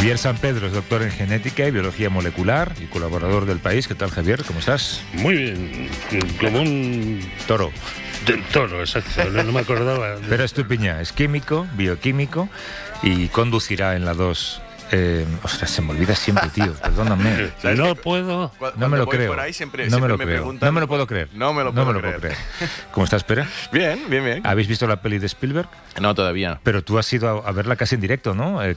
Javier San Pedro es doctor en genética y biología molecular y colaborador del País. ¿Qué tal, Javier? ¿Cómo estás? Muy bien, como un toro. Del toro, exacto, no me acordaba. Pero Estupiñán es químico, bioquímico y conducirá en la 2. Ostras, se me olvida siempre, tío, perdóname. No puedo. No me lo creo. Por ahí siempre No me lo me creo. preguntan. No me lo puedo creer. No me lo puedo creer. ¿Cómo estás, Pera? Bien, bien, bien. ¿Habéis visto la peli de Spielberg? No, todavía. Pero tú has ido a verla casi en directo, ¿no?